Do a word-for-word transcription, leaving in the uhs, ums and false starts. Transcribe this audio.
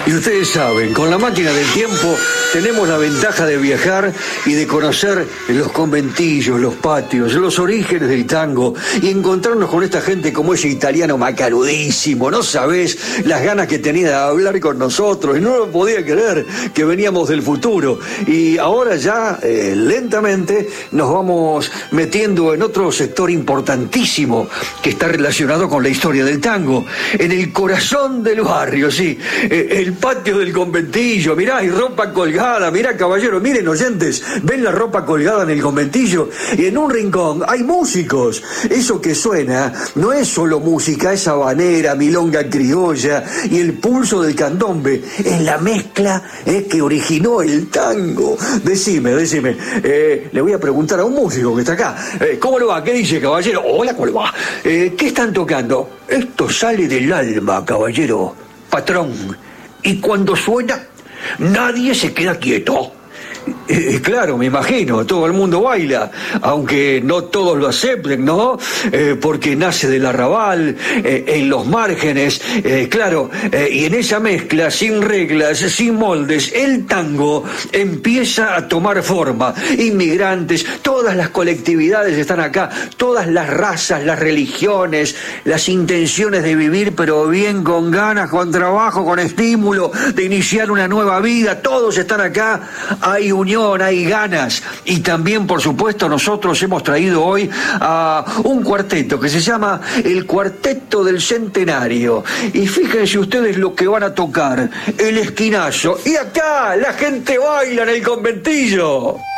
Y ustedes saben, con la máquina del tiempo tenemos la ventaja de viajar y de conocer los conventillos, los patios, los orígenes del tango y encontrarnos con esta gente como ese italiano macarudísimo. No sabés las ganas que tenía de hablar con nosotros y no lo podía creer que veníamos del futuro. Y ahora ya, eh, lentamente, nos vamos metiendo en otro sector importantísimo que está relacionado con la historia del tango. En el corazón del barrio, sí. Eh, el patio del conventillo, mirá, hay ropa colgada, mirá, caballero, miren, oyentes, ven la ropa colgada en el conventillo y en un rincón hay músicos. Eso que suena no es solo música, es habanera, milonga criolla y el pulso del candombe, es la mezcla eh, que originó el tango. Decime, decime, eh, le voy a preguntar a un músico que está acá, eh, ¿cómo le va? ¿Qué dice, caballero? Hola, ¿cómo le va? Eh, ¿qué están tocando? Esto sale del alma, caballero, patrón. Y cuando suena, nadie se queda quieto. Eh, claro, me imagino, todo el mundo baila, aunque no todos lo acepten, ¿no? Eh, porque nace del arrabal, eh, en los márgenes, eh, claro, eh, y en esa mezcla, sin reglas, sin moldes, el tango empieza a tomar forma. Inmigrantes, todas las colectividades están acá, todas las razas, las religiones, las intenciones de vivir, pero bien, con ganas, con trabajo, con estímulo, de iniciar una nueva vida, todos están acá. Hay unión, hay ganas, y también, por supuesto, nosotros hemos traído hoy a un cuarteto que se llama el Cuarteto del Centenario, y fíjense ustedes lo que van a tocar: el esquinazo, y acá la gente baila en el conventillo.